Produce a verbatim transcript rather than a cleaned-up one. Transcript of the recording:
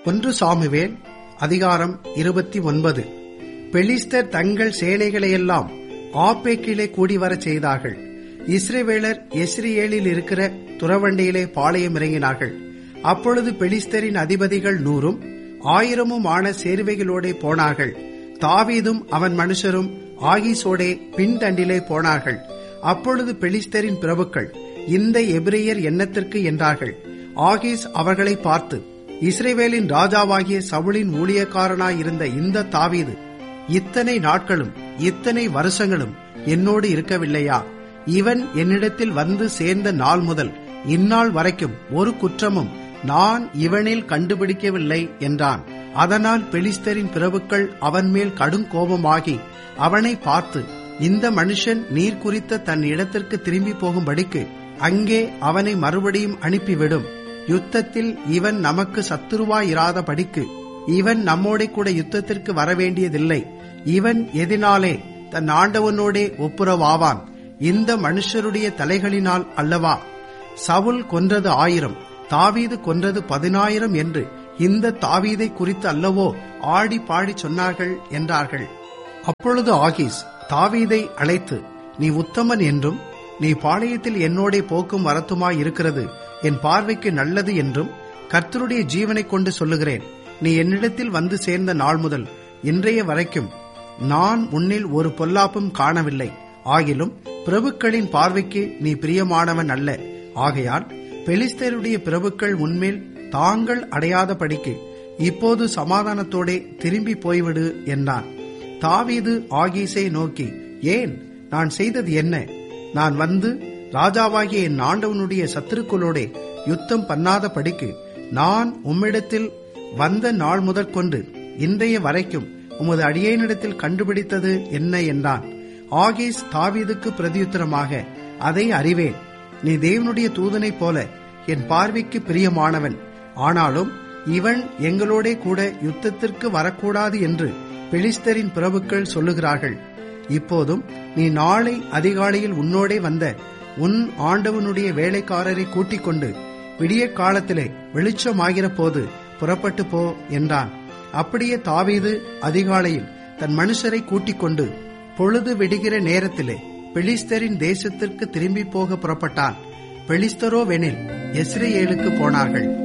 ஒன்று சாமுவேல் அதிகாரம் இருபத்தி ஒன்பது. பெலிஸ்தர் தங்கள் சேனைகளையெல்லாம் ஆப்பேக்கிலே கூடிவரச் செய்தார்கள். இஸ்ரவேலர் எஸ்ரியேலில் இருக்கிற துறவண்டியிலே பாளையம் இறங்கினார்கள். அப்பொழுது பெலிஸ்தரின் அதிபதிகள் நூறும் ஆயிரமும் ஆன சேர்வைகளோடே போனார்கள். தாவீதும் அவன் மனுஷரும் ஆகீசோடே பின்தண்டிலே போனார்கள். அப்பொழுது பெலிஸ்தரின் பிரபுக்கள், இந்த எபிரெயர் என்னத்திற்கு என்றார்கள். ஆகீஸ் அவர்களை பார்த்து, இஸ்ரவேலின் ராஜாவாகிய சவுலின் ஊழியக்காரனாயிருந்த இந்த தாவீது இத்தனை நாட்களும் இத்தனை வருஷங்களும் என்னோடு இருக்கவில்லையா? இவன் என்னிடத்தில் வந்து சேர்ந்த நாள் முதல் இந்நாள் வரைக்கும் ஒரு குற்றமும் நான் இவனில் கண்டுபிடிக்கவில்லை என்றான். அதனால் பெலிஸ்தரின் பிரபுக்கள் அவன் மேல் கடும் கோபமாகி அவனை பார்த்து, இந்த மனுஷன் நீர் குறித்த தன் இடத்திற்கு திரும்பி போகும்படிக்கு அங்கே அவனை மறுபடியும் அனுப்பிவிடும். யுத்தத்தில் இவன் நமக்கு சத்துருவாயிராதபடிக்கு இவன் நம்மோட கூட யுத்தத்திற்கு வரவேண்டியதில்லை. இவன் எதினாலே தன் ஆண்டவனோடே ஒப்புரவாவான்? இந்த மனுஷருடைய தலைகளினால் அல்லவா? சவுல் கொன்றது ஆயிரம், தாவீது கொன்றது பதினாயிரம் என்று இந்த தாவீதை குறித்து அல்லவோ ஆடி பாடி சொன்னார்கள் என்றார்கள். அப்பொழுது ஆகீஸ் தாவீதை அழைத்து, நீ உத்தமன் என்றும் நீ பாளையத்தில் என்னோடே போக்கும் வரத்துமாய் இருக்கிறது என் பார்வைக்கு நல்லது என்றும் கர்த்தருடைய ஜீவனைக் கொண்டு சொல்லுகிறேன். நீ என்னிடத்தில் வந்து சேர்ந்த நாள் முதல் இன்றைய வரைக்கும் நான் உன்னில் ஒரு பொல்லாப்பும் காணவில்லை. ஆகிலும் பிரபுக்களின் பார்வைக்கு நீ பிரியமானவன் அல்ல. ஆகையால் பெலிஸ்தருடைய பிரபுக்கள் உன்மேல் தாங்கள் அடையாதபடிக்கு இப்போது சமாதானத்தோடே திரும்பி போய்விடு என்றான். தாவீது ஆகீசை நோக்கி, ஏன்? நான் செய்தது என்ன? நான் வந்து ராஜாவாகிய என் ஆண்டவனுடைய சத்துருக்களோடே யுத்தம் பண்ணாதபடிக்கு நான் உம்மிடத்தில் வந்த நாள் முதற்கொண்டு இன்றைய வரைக்கும் உமது அடியேனிடத்தில் கண்டுபிடித்தது என்ன என்றான். ஆகீஸ் தாவீதுக்கு பிரதியுத்தரமாக, அதை அறிவேன். நீ தேவனுடைய தூதனைப் போல என் பார்வைக்கு பிரியமானவன். ஆனாலும் இவன் எங்களோடே கூட யுத்தத்திற்கு வரக்கூடாது என்று பெலிஸ்தரின் பிரபுக்கள் சொல்லுகிறார்கள். இப்போதும் நீ நாளை அதிகாலையில் உன்னோடே வந்த உன் ஆண்டவனுடைய வேலைக்காரரை கூட்டிக் கொண்டு விடிய காலத்திலே வெளிச்சமாகிற போது புறப்பட்டு போ என்றான். அப்படியே தாவீது அதிகாலையில் தன் மனுஷரை கூட்டிக் கொண்டு பொழுது விடுகிற நேரத்திலே பெலிஸ்தரின் தேசத்திற்கு திரும்பி போக புறப்பட்டான். பெலிஸ்தரோவெனில் எஸ்ரேலுக்கு போனார்கள்.